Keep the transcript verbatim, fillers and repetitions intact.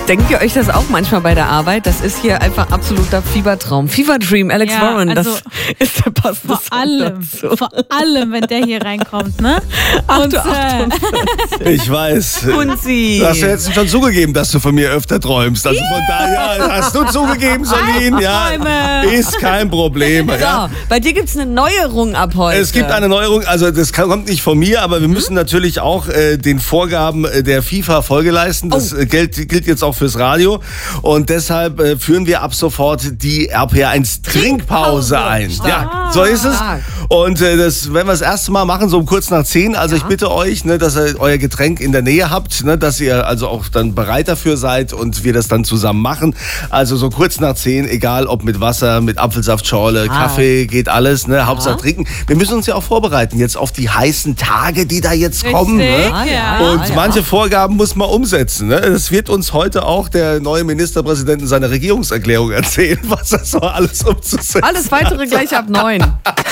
Denkt ihr euch das auch manchmal bei der Arbeit? Das ist hier einfach absoluter Fiebertraum. Fever Dream, Alex Ja, Warren, also das ist der passende Vor Song allem, dazu. vor allem, wenn der hier reinkommt, ne? Ach, Und, du äh, Ich weiß. Und sie. Du hast ja jetzt schon zugegeben, dass du von mir öfter träumst. Also von daher hast du zugegeben, Solin. Ja, Albträume. ist kein Problem. Ja. So, bei dir gibt es eine Neuerung ab heute. Es gibt eine Neuerung, also das kann, kommt nicht von mir, aber wir müssen natürlich auch äh, den Vorgaben äh, der FIFA Folge leisten. Das Oh. äh, gilt, gilt jetzt auch fürs Radio. Und deshalb äh, führen wir ab sofort die R P R eins Trinkpause ein. Ja, so ist es. Stark. Und äh, das werden wir das erste Mal machen, so um kurz nach zehn. Also ich bitte euch, ne, dass ihr euer Getränk in der Nähe habt, ne, dass ihr also auch dann bereit dafür seid und wir das dann zusammen machen. Also so kurz nach zehn, egal ob mit Wasser, mit Apfelsaftschorle, Ah. Kaffee, geht alles, ne, Hauptsache trinken. Wir müssen uns ja auch vorbereiten jetzt auf die heißen Tage, die da jetzt kommen. Ne? Richtig, Ah, ja. ja. Und Ah, ja. manche Vorgaben muss man umsetzen. Ne? Das wird uns heute auch der neue Ministerpräsident in seiner Regierungserklärung erzählen, was das so alles umzusetzen. Alles weitere gleich ab neun.